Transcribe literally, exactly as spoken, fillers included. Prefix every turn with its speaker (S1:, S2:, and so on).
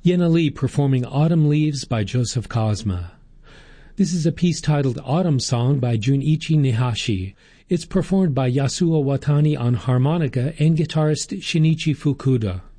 S1: Yena Lee performing Autumn Leaves by Joseph Kosma. This is a piece titled Autumn Song by Junichi Nihashi. It's performed by Yasuo Watani on harmonica and guitarist Shinichi Fukuda.